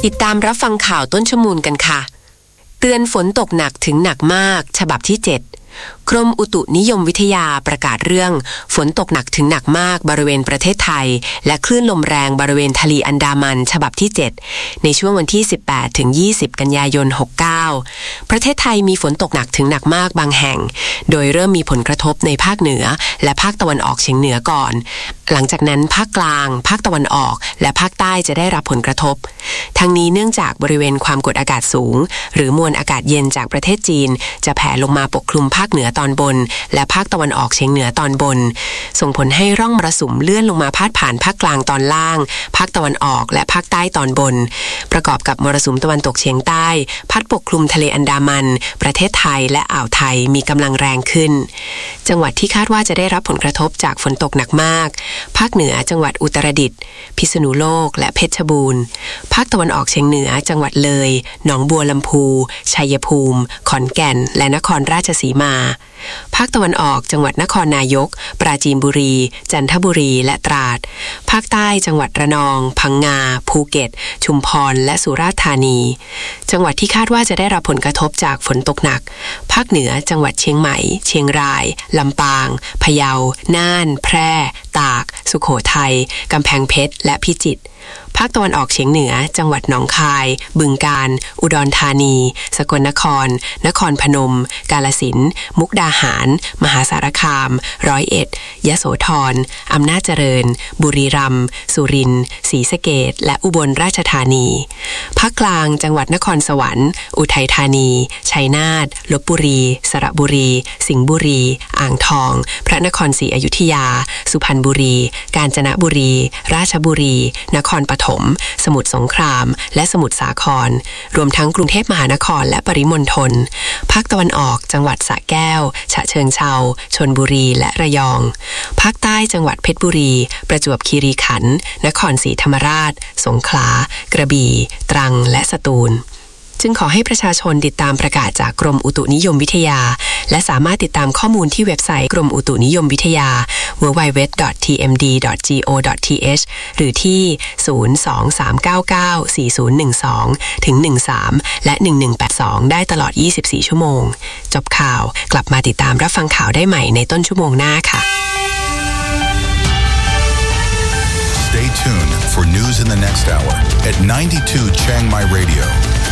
ติดตามรับฟังข่าวต้นชั่วโมงกันค่ะเตือนฝนตกหนักถึงหนักมากฉบับที่7กรมอุตุนิยมวิทยาประกาศเรื่องฝนตกหนักถึงหนักมากบริเวณประเทศไทยและคลื่นลมแรงบริเวณทะเลอันดามันฉบับที่7ในช่วงวันที่18ถึง20กันยายน69ประเทศไทยมีฝนตกหนักถึงหนักมากบางแห่งโดยเริ่มมีผลกระทบในภาคเหนือและภาคตะวันออกเฉียงเหนือก่อนหลังจากนั้นภาคกลางภาคตะวันออกและภาคใต้จะได้รับผลกระทบทั้งนี้เนื่องจากบริเวณความกดอากาศสูงหรือมวลอากาศเย็นจากประเทศจีนจะแผ่ลงมาปกคลุมภาคเหนือตอนบนและภาคตะวันออกเฉียงเหนือตอนบนส่งผลให้ร่องมรสุมเลื่อนลงมาพาดผ่านภาคกลางตอนล่างภาคตะวันออกและภาคใต้ตอนบนประกอบกับมรสุมตะวันตกเฉียงใต้พัดปกคลุมทะเลอันดามันประเทศไทยและอ่าวไทยมีกำลังแรงขึ้นจังหวัดที่คาดว่าจะได้รับผลกระทบจากฝนตกหนักมากภาคเหนือจังหวัดอุตรดิตถ์พิษณุโลกและเพชรบูรณ์ภาคตะวันออกเฉียงเหนือจังหวัดเลยหนองบัวลำพูชัยภูมิขอนแก่นและนครราชสีมาภาคตะวันออกจังหวัดนครนายกปราจีนบุรีจันทบุรีและตราดภาคใต้จังหวัดระนองพังงาภูเก็ตชุมพรและสุราษฎร์ธานีจังหวัดที่คาดว่าจะได้รับผลกระทบจากฝนตกหนักภาคเหนือจังหวัดเชียงใหม่เชียงรายลำปางพะเยาน่านแพร่ตากสุโขทัยกำแพงเพชรและพิจิตรภาคตะวันออกเฉียงเหนือจังหวัดหนองคายบึงกาฬอุดรธานีสกลนครนครพนมกาฬสินธุ์มุกดาหารมหาสารคามร้อยเอ็ดยโสธรอำนาจเจริญบุรีรัมย์สุรินทร์ศรีสะเกษและอุบลราชธานีภาคกลางจังหวัดนครสวรรค์อุทัยธานีชัยนาทลพบุรีสระบุรีสิงห์บุรีอ่างทองพระนครศรีอยุธยาสุพรรณบุรีกาญจนบุรีราชบุรีนครปฐมสมุทรสงครามและสมุทรสาครรวมทั้งกรุงเทพมหานครและปริมณฑลภาคตะวันออกจังหวัดสระแก้วฉะเชิงเทราชลบุรีและระยองภาคใต้จังหวัดเพชรบุรีประจวบคีรีขันธ์นครศรีธรรมราชสงขลากระบี่ตรังและสตูลจึงขอให้ประชาชนติดตามประกาศจากกรมอุตุนิยมวิทยาและสามารถติดตามข้อมูลที่เว็บไซต์กรมอุตุนิยมวิทยา www.tmd.go.th หรือที่ 023994012 ถึง 13 และ 1182 ได้ตลอด 24 ชั่วโมงจบข่าวกลับมาติดตามรับฟังข่าวได้ใหม่ในต้นชั่วโมงหน้าค่ะ Stay tuned for news in the next hour at 92 Chiang Mai Radio.